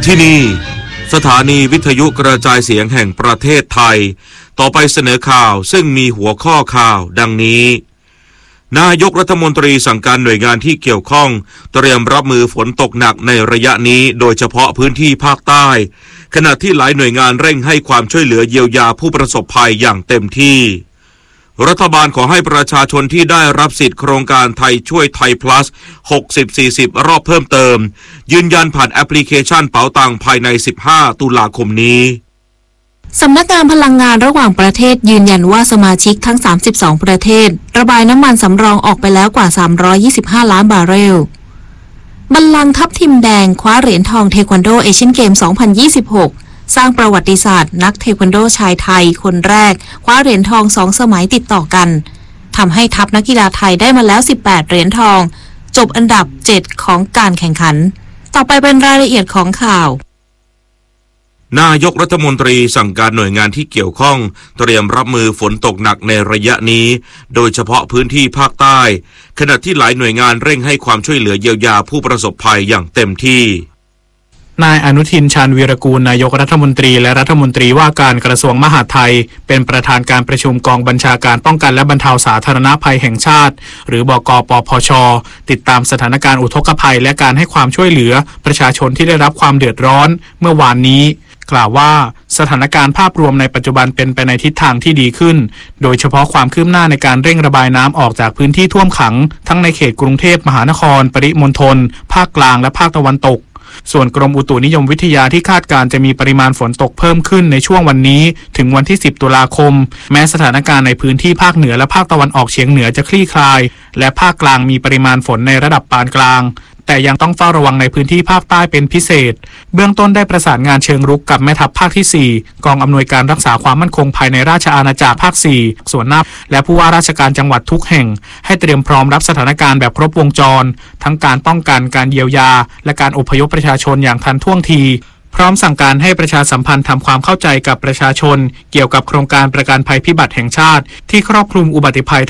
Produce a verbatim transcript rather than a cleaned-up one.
ที่นี่สถานีวิทยุกระจายเสียงแห่งประเทศไทยต่อไปเสนอข่าวซึ่งมีหัวข้อข่าวดังนี้นายกรัฐมนตรีสั่งการหน่วยงานที่เกี่ยวข้องเตรียมรับมือฝนตกหนักในระยะนี้โดยเฉพาะพื้นที่ภาคใต้ขณะที่หลายหน่วยงานเร่งให้ความช่วยเหลือเยียวยาผู้ประสบภัยอย่างเต็มที่รัฐบาลขอให้ประชาชนที่ได้รับสิทธิโครงการไทยช่วยไทย plus หกสิบ สี่สิบ รอบเพิ่มเติมยืนยันผ่านแอปพลิเคชันเป๋าตังภายในสิบห้าตุลาคมนี้สำนักงานพลังงานระหว่างประเทศยืนยันว่าสมาชิกทั้งสามสิบสองประเทศระบายน้ำมันสำรองออกไปแล้วกว่าสามร้อยยี่สิบห้าล้านบาร์เรลบัลลังก์ทัพทิมแดงคว้าเหรียญทองเทควันโดเอเชียนเกมสองพันยี่สิบหกสร้างประวัติศาสตร์นักเทควันโดชายไทยคนแรกคว้าเหรียญทองสองสมัยติดต่อกันทำให้ทัพนักกีฬาไทยได้มาแล้วสิบแปดเหรียญทองจบอันดับเจ็ดของการแข่งขันต่อไปเป็นรายละเอียดของข่าวนายกรัฐมนตรีสั่งการหน่วยงานที่เกี่ยวข้องเตรียมรับมือฝนตกหนักในระยะนี้โดยเฉพาะพื้นที่ภาคใต้ขณะที่หลายหน่วยงานเร่งให้ความช่วยเหลือเยียวยาผู้ประสบภัยอย่างเต็มที่นายอนุทินชาญวีรกูลนายกรัฐมนตรีและรัฐมนตรีว่าการกระทรวงมหาดไทยเป็นประธานการประชุมกองบัญชาการป้องกันและบรรเทาสาธารณภัยแห่งชาติหรือบก.ปพช.ติดตามสถานการณ์อุทกภัยและการให้ความช่วยเหลือประชาชนที่ได้รับความเดือดร้อนเมื่อวานนี้กล่าวว่าสถานการณ์ภาพรวมในปัจจุบันเป็นไปในทิศทางที่ดีขึ้นโดยเฉพาะความคืบหน้าในการเร่งระบายน้ำออกจากพื้นที่ท่วมขังทั้งในเขตกรุงเทพมหานครปริมณฑลภาคกลางและภาคตะวันตกส่วนกรมอุตุนิยมวิทยาที่คาดการจะมีปริมาณฝนตกเพิ่มขึ้นในช่วงวันนี้ถึงวันที่สิบตุลาคมแม้สถานการณ์ในพื้นที่ภาคเหนือและภาคตะวันออกเฉียงเหนือจะคลี่คลายและภาคกลางมีปริมาณฝนในระดับปานกลางแต่ยังต้องเฝ้าระวังในพื้นที่ภาคใต้เป็นพิเศษเบื้องต้นได้ประสานงานเชิงรุกกับแม่ทัพภาคที่สี่กองอำนวยการรักษาความมั่นคงภายในราชอาณาจักรภาคสี่ส่วนหน้าและผู้ว่าราชการจังหวัดทุกแห่งให้เตรียมพร้อมรับสถานการณ์แบบครบวงจรทั้งการป้องกันการเยียวยาและการอพยพประชาชนอย่างทันท่วงทีพร้อมสั่งการให้ประชาสัมพันธ์ทำความเข้าใจกับประชาชนเกี่ยวกับโครงการประกันภัยพิบัติแห่งชาติที่ครอบคลุมอุบัติภัย